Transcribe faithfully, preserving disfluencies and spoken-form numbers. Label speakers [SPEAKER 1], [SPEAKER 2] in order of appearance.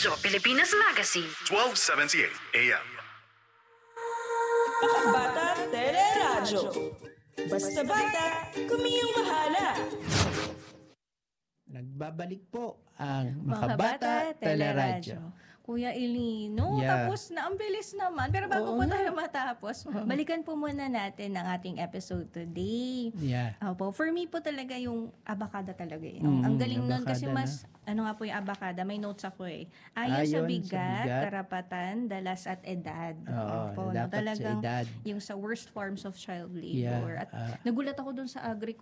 [SPEAKER 1] Radyo Pilipinas Magazine.
[SPEAKER 2] twelve seventy-eight A M.
[SPEAKER 3] Makabata Teleradyo. Basta bata, kumiyong bahala.
[SPEAKER 4] Nagbabalik po ang
[SPEAKER 5] Makabata
[SPEAKER 4] Makabata Teleradyo.
[SPEAKER 5] Kuya Elino,
[SPEAKER 4] Yeah.
[SPEAKER 5] tapos na, ang bilis naman. Pero bago
[SPEAKER 4] Oo
[SPEAKER 5] po
[SPEAKER 4] nga.
[SPEAKER 5] tayo matapos, balikan po muna natin ang ating episode today.
[SPEAKER 4] Yeah.
[SPEAKER 5] Opo, for me po talaga yung abakada talaga eh.
[SPEAKER 4] Mm,
[SPEAKER 5] ang galing nun kasi
[SPEAKER 4] abakada
[SPEAKER 5] mas, ano nga po yung abakada, may notes ako eh. Ayon, sa,
[SPEAKER 4] Ayon sa
[SPEAKER 5] bigat,
[SPEAKER 4] bigat,
[SPEAKER 5] karapatan, dalas at edad.
[SPEAKER 4] Oo,
[SPEAKER 5] Opo, no,
[SPEAKER 4] dapat sa
[SPEAKER 5] talagang
[SPEAKER 4] edad.
[SPEAKER 5] yung sa worst forms of child
[SPEAKER 4] Yeah,
[SPEAKER 5] labor. At
[SPEAKER 4] ah.
[SPEAKER 5] nagulat ako dun sa agri